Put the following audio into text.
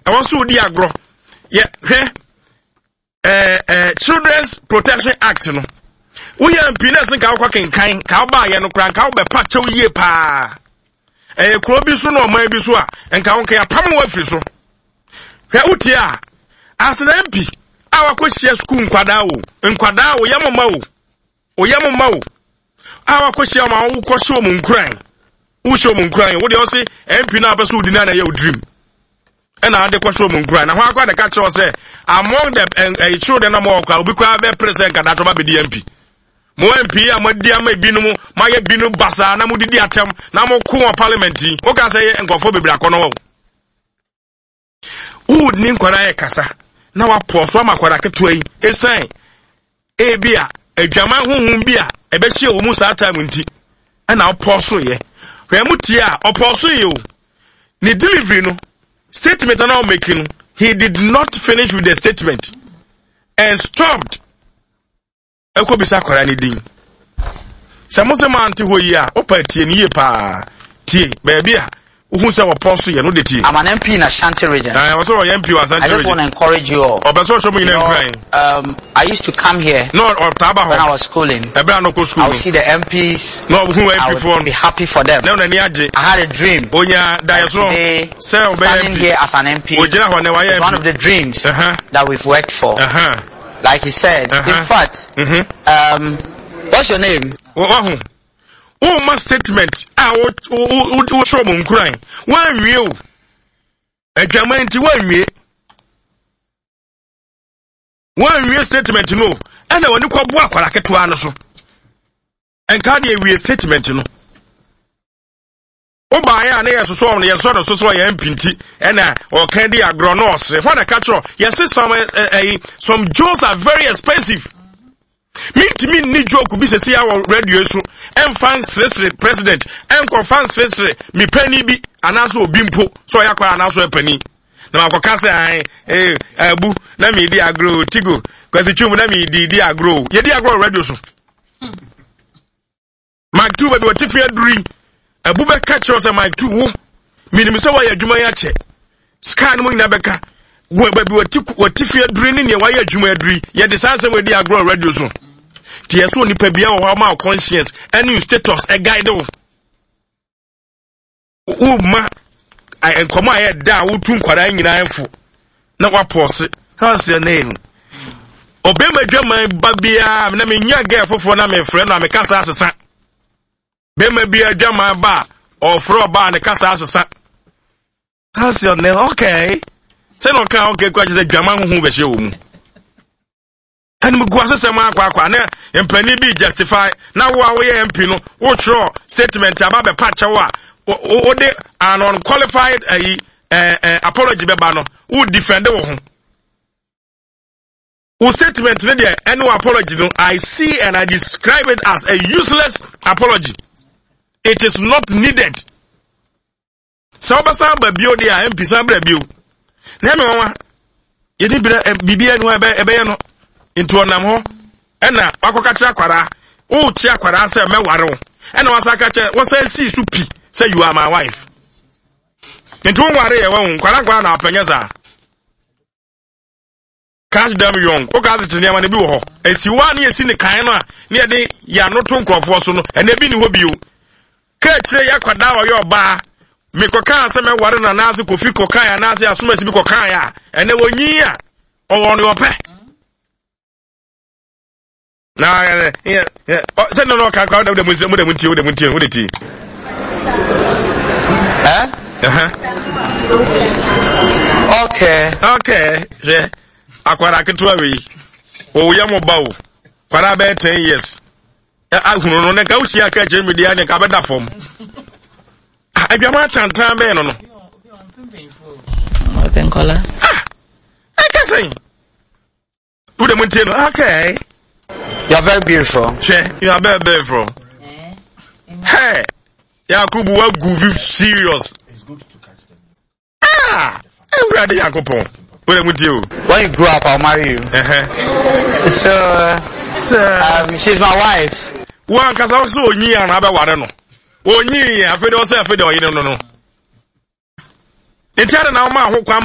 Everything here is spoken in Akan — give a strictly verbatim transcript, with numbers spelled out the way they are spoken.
I want to di agro. Yeah, hey. Eh eh Children's Protection Act no. We am pinas nka akwa kenkan ka ba ye no kran ka be pa chew yie pa. Eh kro bi so no man bi so a nka won ka pam no afiri so. Hwe uti a as an M P awa ko hia school nkwada wo. Nkwada wo yamma wo. O yamma wo. Awa ko hia ma wo ko show mu nkran. Wo show mu nkran wo de o say M P na abeso udi na na ye o dream. And I de kwasho mu nkran na ho akwa de ka che o say among the uh, children na mo kwa obi kwa be president ka datoma be D M P. Mo M P a mo di ama binu mo ma ye binu basa na mo didi atem na mo ko parliament yi o ka say nkofo bebre akono wo wo ni nkwara ye kasa na wa poso amakwara keto yi esan e bia adwama honhom bia e be hie wo mu sa time nti na poso ye hwe mutie a oposo ye o ni delivery no statement na o making he did not finish with the statement and stopped. Eko bisa kwara ni din. Se mo se man ti ho yi a opa tie ni ye pa. Tie baby a who say we pause ye no de tie. I'm an M P in Ashanti region. I was also M P in Ashanti region. I just want to encourage you all. Obeso show me in crying. Um I used to come here. No, or taba when I was schooling. Ebe no go school. I would see the M Ps. No, who M P for? Be happy for them. No, na ni age. I had a dream. Onya dayeso. Say standing here as an M P. One of the dreams uh-huh. that we've worked for. Uh-huh. Like he said. Uh-huh. In fact, mm-hmm. um what's your name? Oh, oh, my statement. Ah, what, what, what, show me crying. One meal. A German to one meal. One meal statement, no. And I want to call work like a two hours. And Cardia, we a statement, no. Oh, by an air so on your sort of so M P T and uh, or candy agronos. When I catch all, yes, some uh, some jokes are very expensive. Me to me ni joke bi se see our radio so em fan sresre president em ko fan sresre mi pani bi anaso obi mpo so yakwa anaso epani na makoka se ai eh abu na mi di agro tigo kwase twum na mi di di agro ye di agro radio so Mike two be what if aduri abu be catch us Mike two wo minim se wa ya adwuma ya che scan mo ina beka wo be what if aduri ni ne wa ya adwuma aduri ye de sanse we di agro radio so Tia so nipa bia wo ma conscience any status a guide wo wo ma enkomo aye da wo tu nkwara nyina enfo na wa pause how's your name obema dwaman ba bia na me nya girl fofo na me frɛ na me kasa asesa bema bia dwaman ba ofro ba na kasa asesa how's your name okay say no kan okay kwa je dwaman hu be hye wo mu and me go asese ma akwa akwa na empani bi justify na wo a wo ye M P no wo tro statement aba be patch wo a wo de an unqualified uh, uh, apology be ba no wo defend wo ho wo statement ne dey any apology no I see and I describe it as a useless apology. It is not needed. So obasa ba bio dey M P san bra bio na me won ye ni bibia no ebe ebe no into onam ho ena wakoka kira kwara o chi akwara say meware wo ena wasaka kire wo say see su pi say you are my wife into ware ye wo kwara kwara na apanya za cash them young o ka tete niam na bi wo ho esiwa na esi ne kan no a ne ye de ya no to nkrofo so no ena bi ni ho bio ka kire ya kwada wo yo ba me koka say meware na na afi kofi koka ya na afi asoma si bi koka ya ena wonyi a o won yo pe na yeah yeah say no no ka ka da mu mu da mun tie da mun tie wo de tie eh uh-huh okay okay je akwara keto awi o ya mo bawo kwara be ten years a hunu no ne ka uchi aka je media ne ka be da fom abiama tantan be no no o penkola ah I can say wo de mun tie no okay. You are very beautiful. Che, you are very beautiful. Eh? Hey, Yakubu, what goofy serious? It's good to catch them. Ah, I'm ready, Yakubu. What am I with you? When you grow up, I'll marry you. Uh-huh. So, uh, so um, she's my wife. One, because I also only and I don't know. Only, I feel also I feel no no no. In China now, ma who come